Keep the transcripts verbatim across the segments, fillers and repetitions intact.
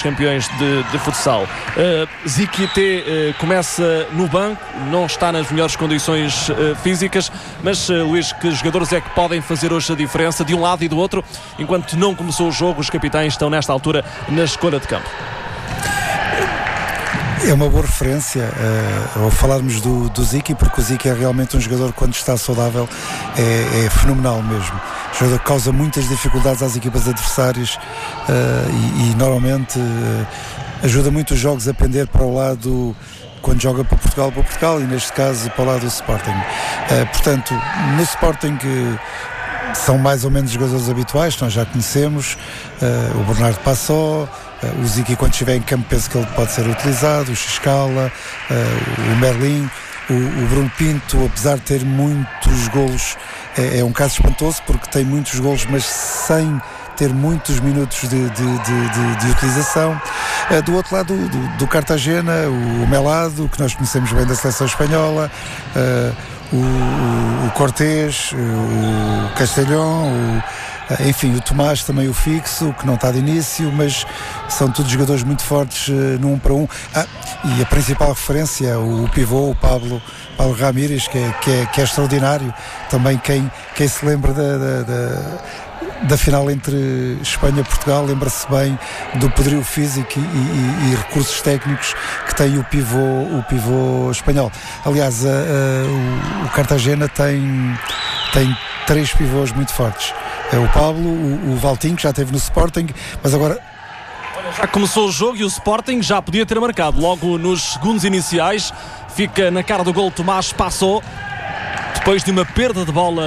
campeões de, de futsal. Uh, Ziquité uh, começa no banco, não está nas melhores condições uh, físicas, mas uh, Luís, que jogadores é que podem fazer hoje a diferença de um lado e do outro? Enquanto não começou o jogo, os capitães estão nesta altura na escolha de campo. É uma boa referência uh, ao falarmos do, do Ziki, porque o Ziki é realmente um jogador, quando está saudável, é, é fenomenal mesmo. Um jogador que causa muitas dificuldades às equipas adversárias uh, e, e normalmente uh, ajuda muito os jogos a pender para o lado, quando joga para Portugal, para Portugal, e neste caso para o lado do Sporting. Uh, portanto, no Sporting uh, são mais ou menos jogadores habituais, que nós já conhecemos, uh, o Bernardo Passó, Uh, o Ziki, quando estiver em campo, penso que ele pode ser utilizado, o Xiscala, uh, o Merlin, o, o Bruno Pinto, apesar de ter muitos golos, é, é um caso espantoso porque tem muitos golos, mas sem ter muitos minutos de, de, de, de, de utilização. Uh, do outro lado do, do Cartagena, o, o Melado, que nós conhecemos bem da seleção espanhola, uh, o, o, o Cortés, o Castelhão, o enfim, o Tomás também, o fixo, que não está de início, mas são todos jogadores muito fortes uh, no um para um. Ah, e a principal referência é o pivô, o Pablo, Pablo Ramírez, que é, que, é, que é extraordinário. Também quem, quem se lembra da, da, da, da final entre Espanha e Portugal, lembra-se bem do poderio físico e, e, e recursos técnicos que tem o pivô, o pivô espanhol. Aliás, a, a, o, o Cartagena tem, tem três pivôs muito fortes. É o Pablo, o, o Valtinho, que já esteve no Sporting, mas agora... Já começou o jogo e o Sporting já podia ter marcado. Logo nos segundos iniciais, fica na cara do gol Tomás Passó, depois de uma perda de bola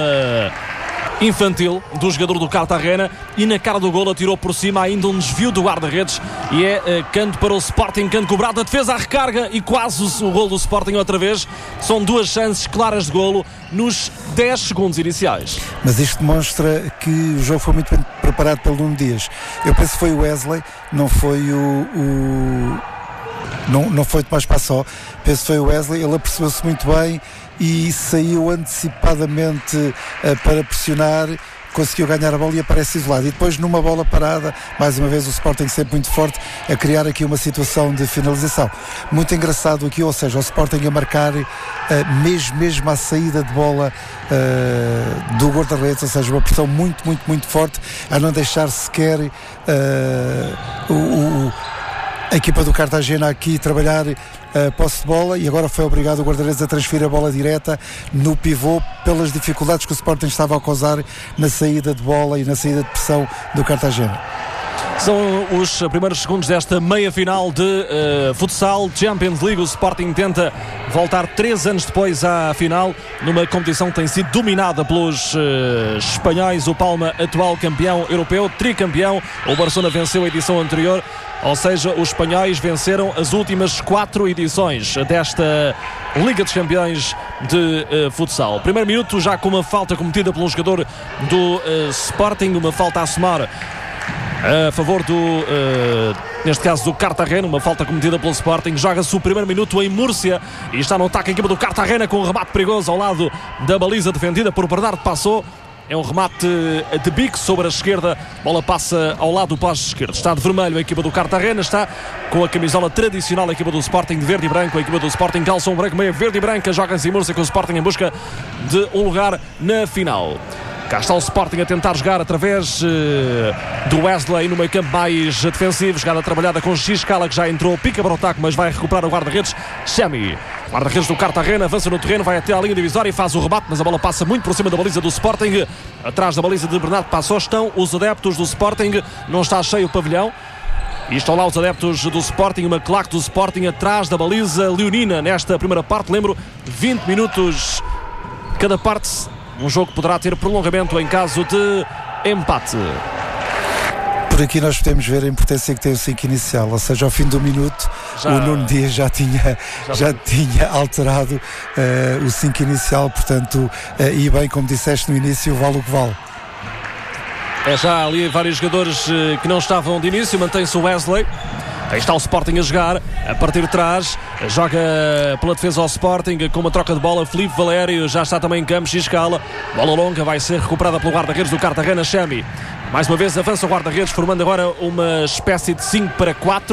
infantil do jogador do Cartagena, e na cara do gol atirou por cima ainda um desvio do guarda-redes, e é uh, canto para o Sporting, canto cobrado, a defesa, a recarga e quase o, o gol do Sporting outra vez. São duas chances claras de golo nos dez segundos iniciais. Mas isto demonstra que o jogo foi muito bem preparado pelo Nuno Dias. Eu penso que foi o Wesley, não foi o... o... Não, não foi Tomás Passó, penso que foi o Wesley. Ele apercebeu-se muito bem e saiu antecipadamente uh, para pressionar, conseguiu ganhar a bola e aparece isolado. E depois, numa bola parada, mais uma vez o Sporting sempre muito forte a criar aqui uma situação de finalização. Muito engraçado aqui, ou seja, o Sporting a marcar uh, mesmo, mesmo à saída de bola uh, do guarda-redes, ou seja, uma pressão muito, muito, muito forte, a não deixar sequer uh, o, o a equipa do Cartagena aqui trabalhar a posse de bola, e agora foi obrigado o guarda-redes a transferir a bola direta no pivô pelas dificuldades que o Sporting estava a causar na saída de bola e na saída de pressão do Cartagena. São os primeiros segundos desta meia-final de uh, futsal Champions League. O Sporting tenta voltar três anos depois à final, numa competição que tem sido dominada pelos uh, espanhóis. O Palma, atual campeão europeu, tricampeão. O Barcelona venceu a edição anterior, ou seja, os espanhóis venceram as últimas quatro edições desta Liga dos Campeões de uh, futsal. Primeiro minuto já com uma falta cometida pelo jogador do uh, Sporting, uma falta a somar a favor do, uh, neste caso, do Cartagena, uma falta cometida pelo Sporting. Joga-se o primeiro minuto em Múrcia e está no ataque a equipa do Cartagena com um remate perigoso ao lado da baliza defendida por Bernardo Passó. É um remate de bico sobre a esquerda, bola passa ao lado do poste esquerdo. Está de vermelho a equipa do Cartagena, está com a camisola tradicional a equipa do Sporting de verde e branco, a equipa do Sporting calção branco, meia verde e branca, joga-se em Múrcia com o Sporting em busca de um lugar na final. Cá está o Sporting a tentar jogar através uh, do Wesley no meio campo mais defensivo, jogada trabalhada com Xiscala, que já entrou, pica para o taco, mas vai recuperar o guarda-redes Chami. Guarda-redes do Cartagena avança no terreno, vai até à linha divisória e faz o rebate, mas a bola passa muito por cima da baliza do Sporting. Atrás da baliza de Bernardo Passó estão os adeptos do Sporting, não está cheio o pavilhão. E estão lá os adeptos do Sporting, uma claque do Sporting atrás da baliza leonina nesta primeira parte. Lembro, vinte minutos cada parte. Um jogo que poderá ter prolongamento em caso de empate. Por aqui nós podemos ver a importância que tem o cinco inicial, ou seja, ao fim do minuto já, o Nuno Dias já tinha, já, já tinha alterado uh, o cinco inicial, portanto, uh, e bem, como disseste no início, vale o que vale. É já ali vários jogadores uh, que não estavam de início, mantém-se o Wesley. Aí está o Sporting a jogar, a partir de trás, joga pela defesa ao Sporting, com uma troca de bola, Filipe Valério já está também em campo, Xiscala, bola longa, vai ser recuperada pelo guarda-redes do Cartagena, Chami. Mais uma vez avança o guarda-redes, formando agora uma espécie de cinco para quatro.